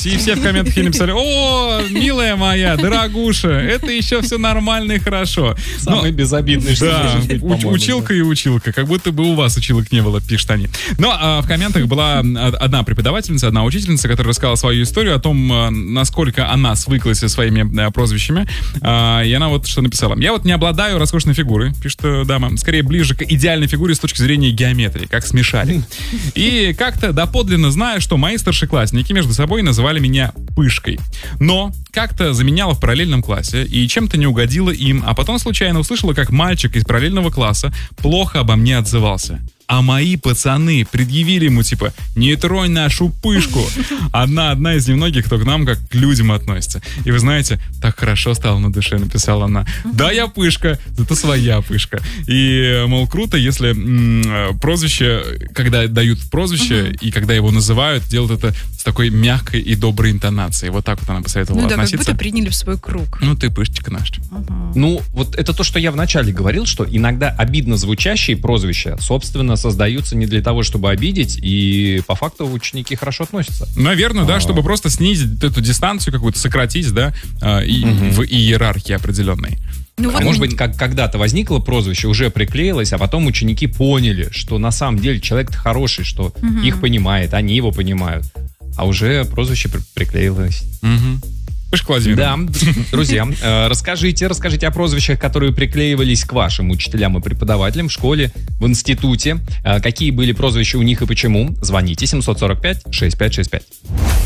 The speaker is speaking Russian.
поделились, и все в комментах ей написали: о, милая моя, дорогуша, это еще все нормально и хорошо. Самый безобидный, что может быть, по-моему. Училка и училка, как будто бы у вас училок не было, пишут они. Но в комментах была одна преподавательница, одна учительница, которая рассказала свою историю о том, насколько она свыклась со своими прозвищами. И она вот что написала. Я вот не обладаю роскошной фигурой, пишет дама, скорее ближе к идеальной фигуре с точки зрения геометрии, как смешарик. И как-то доподлинно знаю, что мои старшеклассники между собой называли меня Пышкой. Но как-то заменяла в параллельном классе и чем-то не угодила им, а потом случайно услышала, как мальчик из параллельного класса плохо обо мне отзывался. А мои пацаны предъявили ему, типа, не тронь нашу Пышку. Одна из немногих, кто к нам как к людям относится. И вы знаете, так хорошо стало на душе, написала она. Да, я Пышка, зато своя Пышка. И, мол, круто, если прозвище, когда дают прозвище, и когда его называют, делают это с такой мягкой и доброй интонацией. Вот так вот она посоветовала относиться. Как будто приняли в свой круг. Ну, ты Пышечка наш. Ну, вот это то, что я вначале говорил, что иногда обидно звучащие прозвища, собственно, создаются не для того, чтобы обидеть, и по факту ученики хорошо относятся. Наверное, да, чтобы просто снизить эту дистанцию какую-то, сократить, да, в иерархии определенной. Может быть, как когда-то возникло прозвище, уже приклеилось, а потом ученики поняли, что на самом деле человек-то хороший, что их понимает, они его понимают, а уже прозвище приклеилось. Да, друзья, расскажите о прозвищах, которые приклеивались к вашим учителям и преподавателям в школе, в институте. Какие были прозвища у них и почему? Звоните 745-6565.